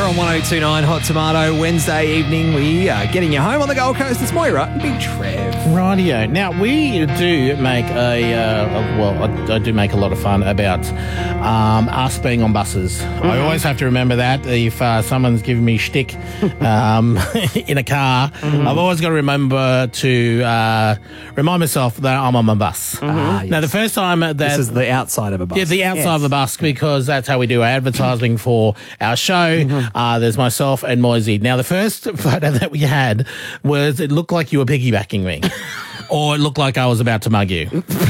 on 1029 Hot Tomato. Wednesday evening, we are getting you home on the Gold Coast. It's Moira and Big Trev. Rightio. Now, we do make I do make a lot of fun about us being on buses. Mm-hmm. I always have to remember that if someone's giving me shtick in a car, I've always got to remember to remind myself that I'm on my bus. Yes. Now, the first time that... This is the outside of a bus. Yeah, the outside of the bus, because that's how we do our advertising for our show. There's myself and Moisey. Now, the first photo that we had was it looked like you were piggybacking me. Or it looked like I was about to mug you.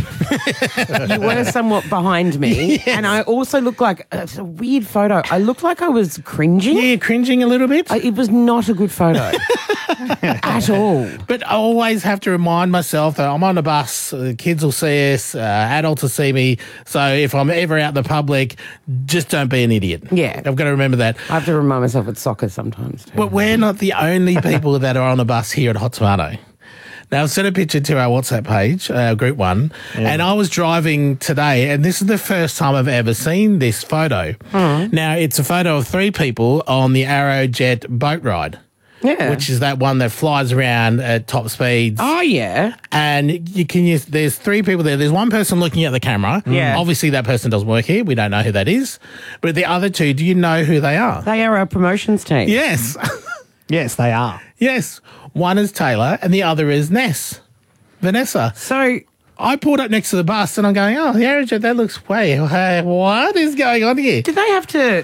You were somewhat behind me. Yes. And I also looked like... It's a weird photo. I looked like I was cringing. Yeah, cringing a little bit. It was not a good photo. At all. But I always have to remind myself that I'm on a bus. Kids will see us. Adults will see me. So if I'm ever out in the public, just don't be an idiot. Yeah. I've got to remember that. I have to remind myself it's soccer sometimes too. But we're not the only people that are on a bus here at Hot Tomato. Now, I've sent a picture to our WhatsApp page, Group 1, and I was driving today, and this is the first time I've ever seen this photo. Now, it's a photo of 3 people on the Arrowjet boat ride. Yeah. Which is that one that flies around at top speeds. Oh, yeah. And you can use, there's 3 people there. There's one person looking at the camera. Yeah. Obviously, that person doesn't work here. We don't know who that is. But the other 2, do you know who they are? They are our promotions team. Yes. Yes, they are. Yes. One is Taylor and the other is Vanessa. So... I pulled up next to the bus and I'm going, oh, the Aerojet, that looks, what is going on here? Did they have to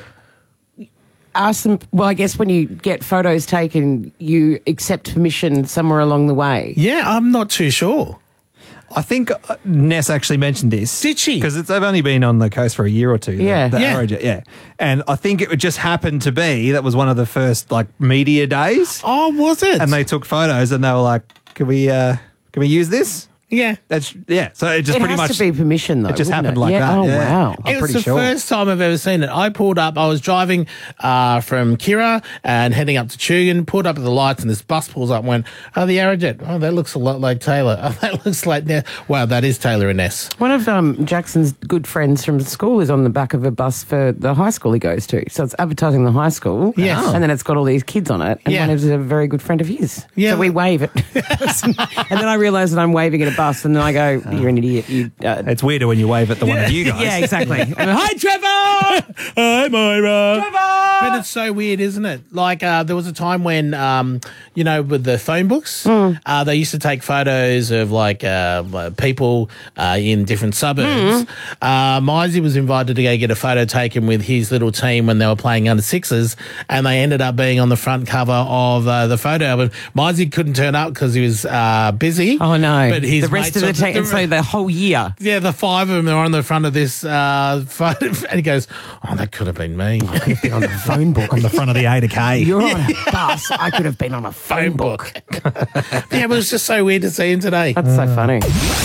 ask them... Well, I guess when you get photos taken, you accept permission somewhere along the way. Yeah, I'm not too sure. I think Ness actually mentioned this. Did she? Because they've only been on the coast for a year or two. Yeah. The Aerojet, yeah. And I think it just happened to be that was one of the first media days. Oh, was it? And they took photos and they were like, can we use this? Yeah. So it just pretty much has to be permission, though. It just wouldn't happened it? like that. Oh, yeah. wow. I'm It was pretty the sure. first time I've ever seen it. I pulled up. I was driving from Kirra and heading up to Tugun, pulled up at the lights, and this bus pulls up and went, oh, the Aerojet. Oh, that looks a lot like Taylor. Oh, that looks like Ness. Wow, that is Taylor and Ness. One of Jackson's good friends from school is on the back of a bus for the high school he goes to. So it's advertising the high school. Yes. And then it's got all these kids on it. And Yeah. one is a very good friend of his. Yeah. So we wave it. And then I realise that I'm waving at a bus and then I go, you're an idiot. It's weirder when you wave at the one of you guys. Yeah, exactly. Hi, Trevor! Hi, Moira. Trevor! But it's so weird, isn't it? Like, there was a time when, with the phone books, they used to take photos of, people in different suburbs. Mizey was invited to go get a photo taken with his little team when they were playing under sixes, and they ended up being on the front cover of the photo album. Mizey couldn't turn up because he was busy. Oh, no. But his the rest of the team, so the whole year. Yeah, the 5 of them are on the front of this photo, and he goes, oh, that could have been me. I could have been on a phone book. On the front of the A to K. You're on a bus. I could have been on a phone book. Yeah, but it was just so weird to see him today. That's so funny.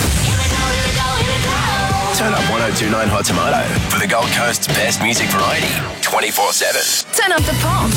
Turn up 1029 Hot Tomato for the Gold Coast's best music variety 24/7. Turn up the pop.